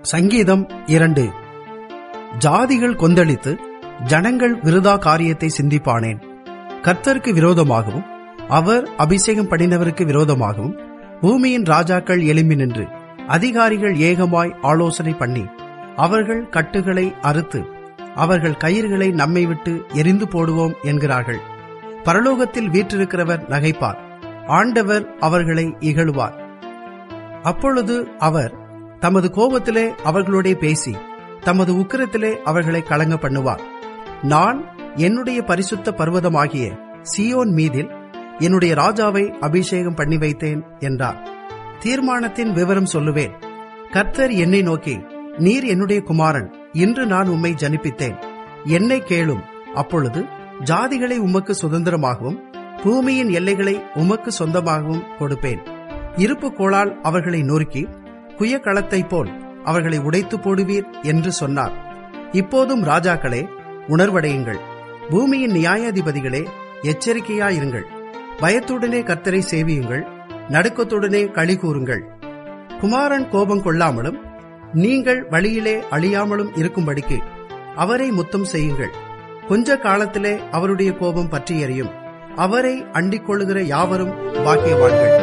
சங்கீதம் 2. ஜாதிகள் கொந்தளித்து ஜனங்கள் விருதா காரியத்தை சிந்திப்பானேன். கர்த்தருக்கு விரோதமாகவும் அவர் அபிஷேகம் பண்ணினவருக்கு விரோதமாகவும் பூமியின் ராஜாக்கள் எழும்பி நின்று அதிகாரிகள் ஏகமாய் ஆலோசனை பண்ணி அவர்கள் கட்டுகளை அறுத்து அவர்கள் கயிறுகளை நம்மை விட்டு எரிந்து போடுவோம் என்கிறார்கள். பரலோகத்தில் வீற்றிருக்கிறவர் நகைப்பார், ஆண்டவர் அவர்களை இகழுவார். அப்பொழுது அவர் தமது கோபத்திலே அவர்களோடே பேசி தமது உக்கிரத்திலே அவர்களை கலங்க பண்ணுவார். நான் என்னுடைய பரிசுத்த பர்வதமாகிய சீயோன் மீதில் என்னுடைய ராஜாவை அபிஷேகம் பண்ணி வைத்தேன் என்றார். தீர்மானத்தின் விவரம் சொல்லுவேன். கர்த்தர் என்னை நோக்கி, நீர் என்னுடைய குமாரன், இன்று நான் உம்மை ஜனிப்பித்தேன், என்னை கேளும். அப்பொழுது ஜாதிகளை உமக்கு சுதந்திரமாகவும் பூமியின் எல்லைகளை உமக்கு சொந்தமாகவும் கொடுப்பேன். இருப்பு கோளால் அவர்களை நொறுக்கி குயக்களத்தைப் போல் அவர்களை உடைத்து போடுவீர் என்று சொன்னார். இப்போதும் ராஜாக்களே, உணர்வடையுங்கள். பூமியின் நியாயாதிபதிகளே, எச்சரிக்கையாயிருங்கள். பயத்துடனே கர்த்தரை சேவியுங்கள், நடுக்கத்துடனே களி கூறுங்கள். குமாரன் கோபம் கொள்ளாமலும் நீங்கள் வழியிலே அழியாமலும் இருக்கும்படிக்கு அவரை முத்தம் செய்யுங்கள். கொஞ்ச காலத்திலே அவருடைய கோபம் பற்றி எரியும். அவரை அண்டிக் கொள்ளுகிற யாவரும் பாக்கியவான்கள்.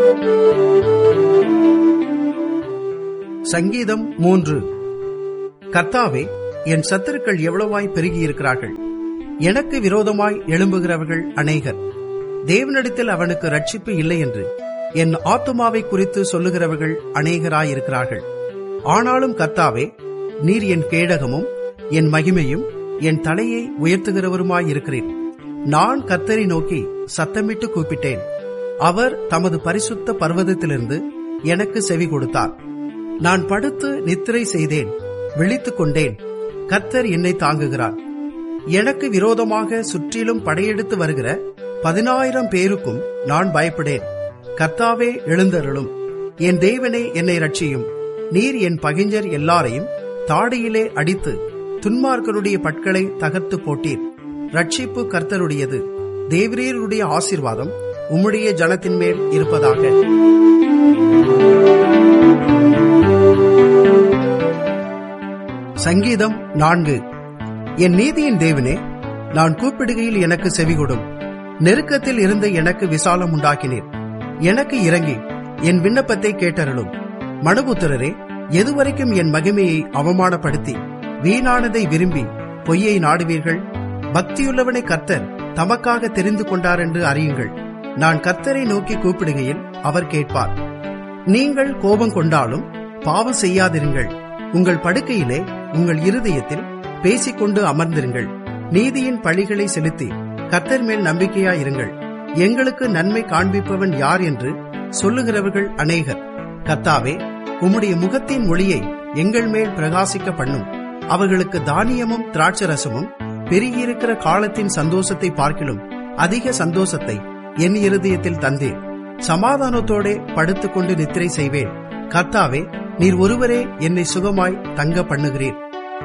சங்கீதம் 3. கர்த்தாவே, என் சத்துருக்கள் எவ்வளவாய் பெருகியிருக்கிறார்கள். எனக்கு விரோதமாய் எழும்புகிறவர்கள் அநேகர். தேவனிடத்தில் அவனுக்கு ரட்சிப்பு இல்லை என்று என் ஆத்துமாவை குறித்து சொல்லுகிறவர்கள் அநேகராயிருக்கிறார்கள். ஆனாலும் கர்த்தாவே, நீர் என் கேடகமும் என் மகிமையும் என் தலையை உயர்த்துகிறவருமாயிருக்கிறேன். நான் கர்த்தரை நோக்கி சத்தமிட்டு கூப்பிட்டேன். அவர் தமது பரிசுத்த பர்வதத்திலிருந்து எனக்கு செவி கொடுத்தார். நான் படுத்து நித்திரை செய்தேன், விழித்துக் கொண்டேன். கர்த்தர் என்னை தாங்குகிறார். எனக்கு விரோதமாக சுற்றிலும் படையெடுத்து வருகிற 10,000 பேருக்கும் நான் பயப்படேன். கர்த்தாவே, எழுந்தருளும். என் தேவனே, என்னை ரட்சியும். நீர் என் பகைஞர் எல்லாரையும் தாடியிலே அடித்து துன்மார்க்கருடைய பற்களை தகர்த்து போட்டீர். ரட்சிப்பு கர்த்தருடையது. தேவரீருடைய ஆசீர்வாதம் உம்முடைய ஜனத்தின் மேல் இருப்பதாக. சங்கீதம் 4. என் நீதியின் தேவனே, நான் கூப்பிடுகையில் எனக்கு செவிகொடும். நெருக்கத்தில் இருந்து எனக்கு விசாலம் உண்டாக்கினீர். எனக்கு இறங்கி என் விண்ணப்பத்தை கேட்டருளும். மனுபுத்திரரே, எதுவரைக்கும் என் மகிமையை அவமானப்படுத்தி வீணானதை விரும்பி பொய்யை நாடுவீர்கள்? பக்தியுள்ளவனை கர்த்தர் தமக்காக தெரிந்து கொண்டார் என்று அறியுங்கள். நான் கர்த்தரை நோக்கி கூப்பிடுகையில் அவர் கேட்பார். நீங்கள் கோபம் கொண்டாலும் பாவம் செய்யாதிருங்கள். உங்கள் படுக்கையிலே உங்கள் இருதயத்தில் பேசிக்கொண்டு அமர்ந்திருங்கள். நீதியின் பழிகளை செலுத்தி கர்த்தர் மேல் நம்பிக்கையாயிருங்கள். எங்களுக்கு நன்மை காண்பிப்பவன் யார் என்று சொல்லுகிறவர்கள் அநேகர். கர்த்தாவே, உம்முடைய முகத்தின் ஒளியை எங்கள் மேல் பிரகாசிக்க பண்ணும். அவர்களுக்கு தானியமும் திராட்சரசமும் பெருகியிருக்கிற காலத்தின் சந்தோஷத்தை பார்க்கிலும் அதிக சந்தோஷத்தை என் இருதயத்தில் தந்தீர். சமாதானத்தோட படுத்துக்கொண்டு நித்திரை செய்வேன். கர்த்தாவே, நீர் ஒருவரே என்னை சுகமாய் தங்க பண்ணுகிறீர்.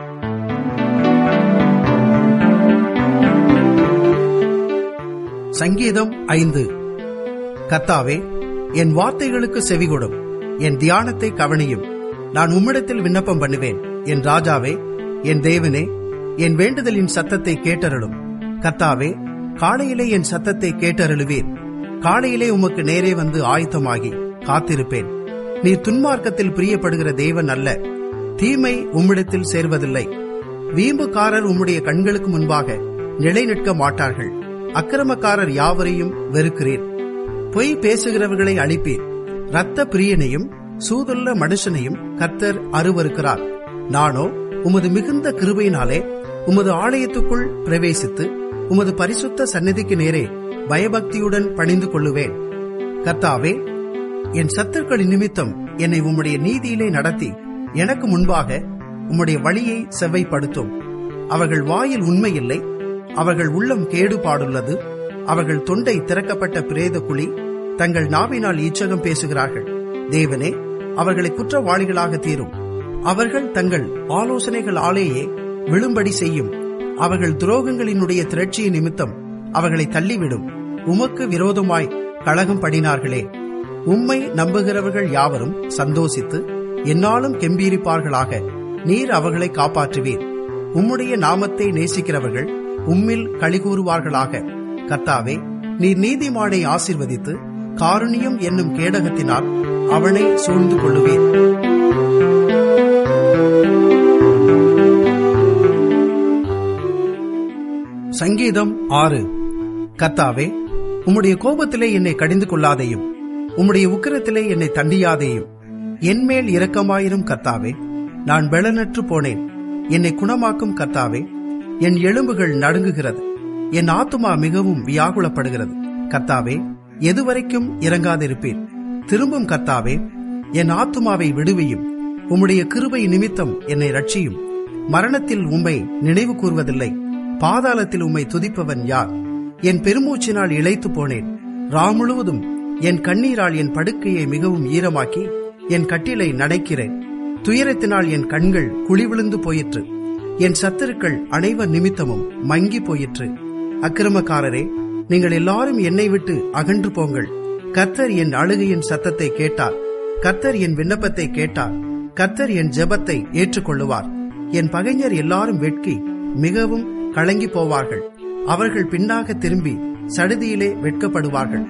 சங்கீதம் 5. கர்த்தாவே, என் வார்த்தைகளுக்கு செவிகொடும். என் தியானத்தை கவனியும். நான் உம்மிடத்தில் விண்ணப்பம் பண்ணுவேன். என் ராஜாவே, என் தேவனே, என் வேண்டுதலின் சத்தத்தை கேட்டருளும். கர்த்தாவே, காலையிலே என் சத்தத்தை கேட்டருளுவீர். காலையிலே உமக்கு நேரே வந்து ஆயத்தமாகி காத்திருப்பேன். நீர் துன்மார்க்கத்தில் பிரியப்படுகிற தேவன் அல்ல. தீமை உம்மிடத்தில் சேர்வதில்லை. வீம்புக்காரர் உம்முடைய கண்களுக்கு முன்பாக நிலை நிற்க மாட்டார்கள். அக்கிரமக்காரர் யாவரையும் வெறுக்கிறீர். பொய் பேசுகிறவர்களை அழிப்பீர். இரத்த பிரியனையும் சூதுள்ள மனுஷனையும் கர்த்தர் அருவருக்கிறார். நானோ உமது மிகுந்த கிருபையினாலே உமது ஆலயத்துக்குள் பிரவேசித்து உமது பரிசுத்த சந்நிதிக்கு நேரே பயபக்தியுடன் பணிந்து கொள்ளுவேன். கர்த்தாவே, என் சத்துருக்களின் நிமித்தம் என்னை உம்முடைய நீதியிலே நடத்தி எனக்கு முன்பாக உம்முடைய வழியை செவ்வைப்படுத்தும். அவர்கள் வாயில் உண்மையில்லை, அவர்கள் உள்ளம் கேடுபாடுள்ளது. அவர்கள் தொண்டை திறக்கப்பட்ட பிரேத குழி, தங்கள் நாவினால் ஈச்சகம் பேசுகிறார்கள். தேவனே, அவர்களை குற்றவாளிகளாக தீரும். அவர்கள் தங்கள் ஆலோசனைகளாலேயே விழும்படி செய்யும். அவர்கள் துரோகங்களினுடைய திரட்சியின் நிமித்தம் அவர்களை தள்ளிவிடும். உமக்கு விரோதமாய் கலகம் படினார்களே. உம்மை நம்புகிறவர்கள் யாவரும் சந்தோஷித்து என்னாலும் கெம்பீரிப்பார்களாக. நீர் அவர்களை காப்பாற்றுவீர். உம்முடைய நாமத்தை நேசிக்கிறவர்கள் உம்மில் களிகூறுவார்களாக. கர்த்தாவே, நீர் நீதிமானை ஆசீர்வதித்து காருண்யம் என்னும் கேடகத்தினால் அவனை சூழ்ந்து கொள்ளுவீர். சங்கீதம் 6. கர்த்தாவே, உம்முடைய கோபத்திலே என்னை கடிந்து கொள்ளாதேயும், உம்முடைய உக்கிரத்திலே என்னை தண்டியாதேயும். என்மேல் இரக்கமாயிரும் கர்த்தாவே. நான் பெலனற்று போனேன், என்னை குணமாக்கும் கர்த்தாவே. என் எலும்புகள் நடுங்குகிறது, என் ஆத்துமா மிகவும் வியாகுலப்படுகிறது. கர்த்தாவே, எதுவரைக்கும் இறங்காதிருப்பேன்? திரும்பும் கர்த்தாவே, என் ஆத்துமாவை விடுவியும். உம்முடைய கிருபை நிமித்தம் என்னை ரட்சியும். மரணத்தில் உம்மை நினைவு கூர்வதில்லை, பாதாளத்தில் உம்மை துதிப்பவன் யார்? என் பெருமூச்சினால் இளைத்து போனேன். முழுவதும் என் கண்ணீரால் என் படுக்கையை மிகவும் ஈரமாக்கி என் கட்டிலை நடைக்கிறேன். துயரத்தினால் என் கண்கள் குழி விழுந்து போயிற்று. என் சத்துருக்கள் அனைவர் நிமித்தமும் மங்கி போயிற்று. அக்கிரமக்காரரே, நீங்கள் எல்லாரும் என்னை விட்டு அகன்று போங்கள். கர்த்தர் என் அழுகையின் சத்தத்தை கேட்டார். கர்த்தர் என் விண்ணப்பத்தை கேட்டார். கர்த்தர் என் ஜெபத்தை ஏற்றுக்கொள்ளுவார். என் பகைஞர் எல்லாரும் வெட்கி மிகவும் கலங்கி போவார்கள். அவர்கள் பின்னாக திரும்பி சடுதியிலே வெட்கப்படுவார்கள்.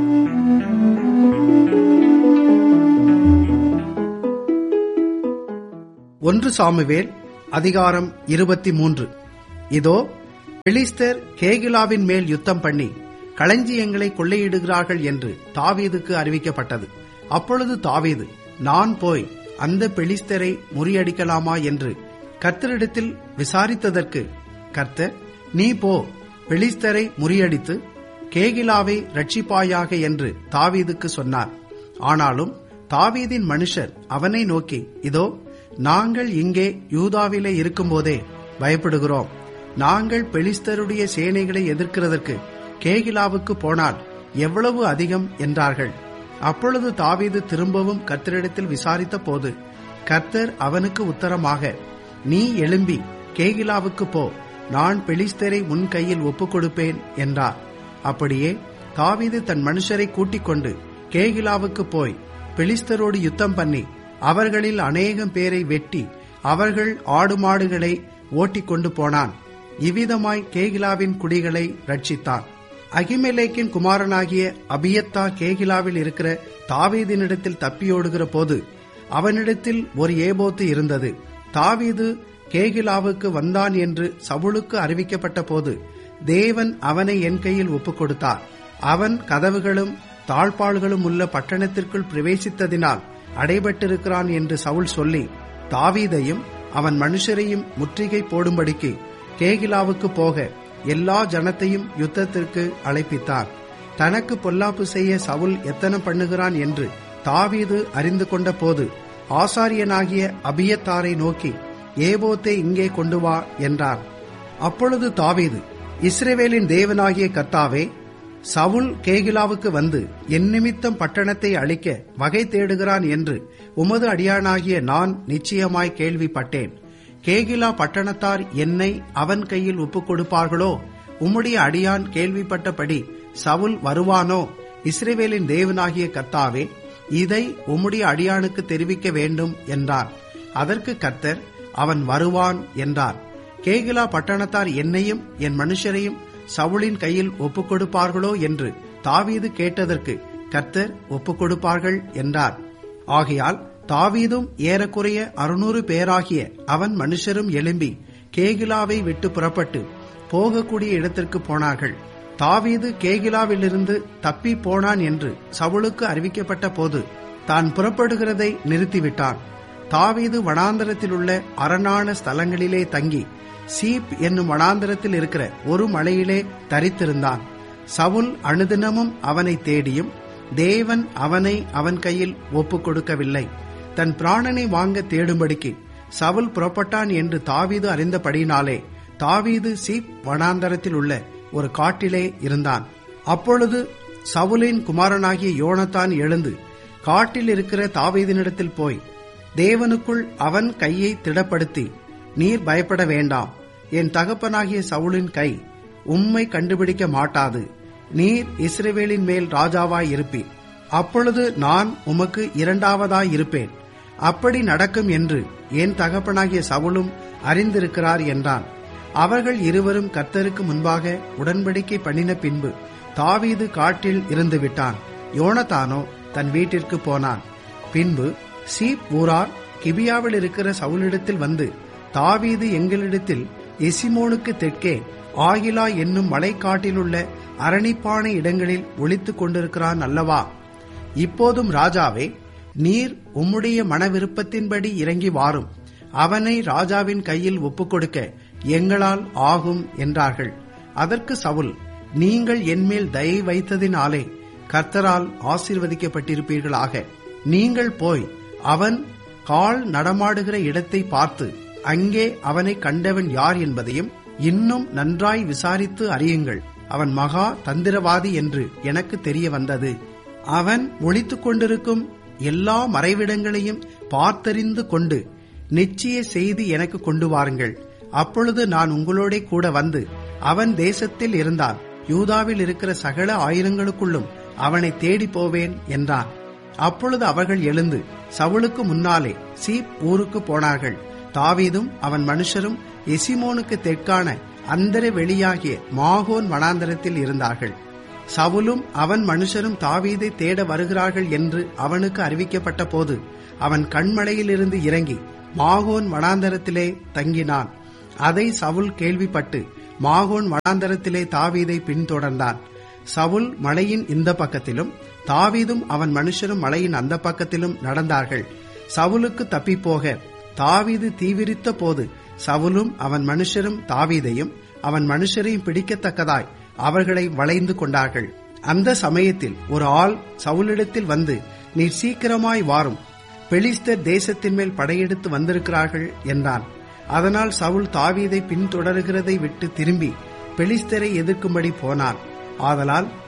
ஒன்று சாமுவேல் அதிகாரம் 23. இதோ, பெலிஸ்தர் கேகிலாவின் மேல் யுத்தம் பண்ணி களஞ்சியங்களை கொள்ளையிடுகிறார்கள் என்று தாவீதுக்கு அறிவிக்கப்பட்டது. அப்பொழுது தாவீது, நான் போய் அந்த பெலிஸ்தரை முறியடிக்கலாமா என்று கர்த்தரிடத்தில் விசாரித்ததற்கு கர்த்தர், நீ போ, பெலிஸ்தரை முறியடித்து கேகிலாவை ரட்சிப்பாயாக என்று தாவீதுக்கு சொன்னார். ஆனாலும் தாவீதின் மனுஷர் அவனை நோக்கி, இதோ, நாங்கள் இங்கே யூதாவிலே இருக்கும்போதே பயப்படுகிறோம். நாங்கள் பெலிஸ்தருடைய சேனைகளை எதிர்க்கிறதற்கு கேகிலாவுக்கு போனால் எவ்வளவு அதிகம் என்றார்கள். அப்பொழுது தாவீது திரும்பவும் கர்த்தரிடத்தில் விசாரித்த போது கர்த்தர் அவனுக்கு உத்தரமாக, நீ எழும்பி கேகிலாவுக்கு போ, நான் பெலிஸ்தரை உன் கையில் ஒப்புக் கொடுப்பேன் என்றார். அப்படியே தாவீது தன் மனுஷரை கூட்டிக் கொண்டு கேகிலாவுக்கு போய் பெலிஸ்தரோடு யுத்தம் பண்ணி அவர்களில் அநேகம் பேரை வெட்டி அவர்கள் ஆடு மாடுகளை ஓட்டிக் கொண்டு போனான். இவ்விதமாய் கேகிலாவின் குடிகளை ரட்சித்தான். அகிமெலேக்கின் குமாரனாகிய அபியத்தா கேகிலாவில் இருக்கிற தாவீதினிடத்தில் தப்பியோடுகிற போது அவனிடத்தில் ஒரு ஏபோத்து இருந்தது. தாவீது கேகிலாவுக்கு வந்தான் என்று சவுலுக்கு அறிவிக்கப்பட்ட போது தேவன் அவனை என் கையில் ஒப்புக் கொடுத்தார். அவன் கதவுகளும் தாழ்பாள்களும் உள்ள பட்டணத்திற்குள் பிரவேசித்ததினால் அடைபட்டிருக்கிறான் என்று சவுல் சொல்லி தாவீதையும் அவன் மனுஷரையும் முற்றுகை போடும்படிக்கு கேகிலாவுக்கு போக எல்லா ஜனத்தையும் யுத்தத்திற்கு அழைப்பித்தார். தனக்கு பொல்லாப்பு செய்ய சவுல் எத்தனை பண்ணுகிறான் என்று தாவீது அறிந்து கொண்ட போது ஆசாரியனாகிய அபியத்தாரை நோக்கி, ஏபோத்தை இங்கே கொண்டு வா என்றார். அப்பொழுது தாவீது, இஸ்ரவேலின் தேவனாகிய கர்த்தாவே, சவுல் கேகிலாவுக்கு வந்து என் நிமித்தம் பட்டணத்தை அழிக்க வகை தேடுகிறான் என்று உமது அடியானாகிய நான் நிச்சயமாய் கேள்விப்பட்டேன். கேகிலா பட்டணத்தார் என்னை அவன் கையில் ஒப்புக் கொடுப்பார்களோ? உம்முடைய அடியான் கேள்விப்பட்டபடி சவுல் வருவானோ? இஸ்ரவேலின் தேவனாகிய கர்த்தாவே, இதை உம்முடைய அடியானுக்கு தெரிவிக்க வேண்டும் என்றார். அதற்கு கர்த்தர், அவன் வருவான் என்றார். கேகிலா பட்டணத்தார் என்னையும் என் மனுஷரையும் சவுலின் கையில் ஒப்புக் கொடுப்பார்களோ என்று தாவீது கேட்டதற்கு கர்த்தர் ஒப்புக் கொடுப்பார்கள் என்றார். ஆகையால் தாவீதும் ஏறக்குறைய 600 பேராகிய அவன் மனுஷரும் எழும்பி கேகிலாவை விட்டு புறப்பட்டு போகக்கூடிய இடத்திற்கு போனார்கள். தாவீது கேகிலாவிலிருந்து தப்பி போனான் என்று சவுலுக்கு அறிவிக்கப்பட்ட போது தான் புறப்படுகிறதை நிறுத்திவிட்டான். தாவீது வனாந்தரத்தில் உள்ள அரணான ஸ்தலங்களிலே தங்கி சீப் என்னும் வனாந்தரத்தில் இருக்கிற ஒரு மலையிலே தரித்திருந்தான். சவுல் அனுதினமும் அவனை தேடியும் தேவன் அவனை அவன் கையில் ஒப்புக் கொடுக்கவில்லை. தன் பிராணனை வாங்க தேடும்படிக்கு சவுல் புறப்பட்டான் என்று தாவீது அறிந்தபடினாலே தாவீது சீப் வனாந்தரத்தில் உள்ள ஒரு காட்டிலே இருந்தான். அப்பொழுது சவுலின் குமாரனாகிய யோனத்தான் எழுந்து காட்டில் இருக்கிற தாவீதினிடத்தில் போய் தேவனுக்குள் அவன் கையை திடப்படுத்தி, நீர் பயப்பட வேண்டாம், என் தகப்பனாகிய சவுலின் கை உம்மை கண்டுபிடிக்க மாட்டாது. நீர் இஸ்ரவேலின் மேல் ராஜாவாய் இருப்பீர். அப்பொழுது நான் உமக்கு இரண்டாவதாய் இருப்பேன். அப்படி நடக்கும் என்று என் தகப்பனாகிய சவுலும் அறிந்திருக்கிறார் என்றான். அவர்கள் இருவரும் கர்த்தருக்கு முன்பாக உடன்படிக்கை பண்ணின பின்பு தாவீது காட்டில் இருந்து விட்டான். யோனத்தானோ தன் வீட்டிற்கு போனான். பின்பு சீப் ஊரார் கிபியாவில் இருக்கிற சவுலிடத்தில் வந்து, தாவீது எங்களிடத்தில் எசிமோனுக்கு தெற்கே ஆகிலா என்னும் மலைக்காட்டிலுள்ள அரணிப்பான இடங்களில் ஒளித்துக் கொண்டிருக்கிறான் அல்லவா? இப்போதும் ராஜாவே, நீர் உம்முடைய மன விருப்பத்தின்படி இறங்கி வாரும், அவனை ராஜாவின் கையில் ஒப்புக்கொடுக்க எங்களால் ஆகும் என்றார்கள். அதற்கு சவுல், நீங்கள் என்மேல் தயை வைத்ததினாலே கர்த்தரால் ஆசீர்வதிக்கப்பட்டிருப்பீர்களாக. நீங்கள் போய் அவன் கால் நடமாடுகிற இடத்தை பார்த்து அங்கே அவனை கண்டவன் யார் என்பதையும் இன்னும் நன்றாய் விசாரித்து அறியுங்கள். அவன் மகா தந்திரவாதி என்று எனக்கு தெரிய வந்தது. அவன் ஒளித்துக் கொண்டிருக்கும் எல்லா மறைவிடங்களையும் பார்த்தறிந்து கொண்டு நிச்சய செய்தி எனக்கு கொண்டு வாருங்கள். அப்பொழுது நான் உங்களோட கூட வந்து அவன் தேசத்தில் இருந்தால் யூதாவில் இருக்கிற சகல ஆயிரங்களுக்குள்ளும் அவனை தேடி போவேன் என்றான். அப்பொழுது அவர்கள் எழுந்து சவுலுக்கு முன்னாலே சீப் ஊருக்கு போனார்கள். தாவீதும் அவன் மனுஷரும் எசிமோனுக்கு தெற்கான அந்தர வெளியாகிய மாகோன் வனாந்தரத்தில் இருந்தார்கள். சவுலும் அவன் மனுஷரும் தாவீதை தேட வருகிறார்கள் என்று அவனுக்கு அறிவிக்கப்பட்ட போது அவன் கண்மலையிலிருந்து இறங்கி மாகோன் வனாந்தரத்திலே தங்கினான். அதை சவுல் கேள்விப்பட்டு மாகோன் வனாந்தரத்திலே தாவீதை பின்தொடர்ந்தான். சவுல் மலையின் இந்த பக்கத்திலும் தாவீதும் அவன் மனுஷரும் மலையின் அந்த பக்கத்திலும் நடந்தார்கள். சவுலுக்கு தப்பிப்போக தாவீது தீவிரித்த போது சவுலும் அவன் மனுஷரும் தாவீதையும் அவன் மனுஷரையும் பிடிக்கத்தக்கதாய் அவர்களை வளைந்து கொண்டார்கள். அந்த சமயத்தில் ஒரு ஆள் சவுலிடத்தில் வந்து, நீர் சீக்கிரமாய் வாரும், பெலிஸ்தர் தேசத்தின் மேல் படையெடுத்து வந்திருக்கிறார்கள் என்றான். அதனால் சவுல் தாவீதை பின்தொடர்கிறதை விட்டு திரும்பி பெலிஸ்தரை எதிர்க்கும்படி போனான். ஆதலால்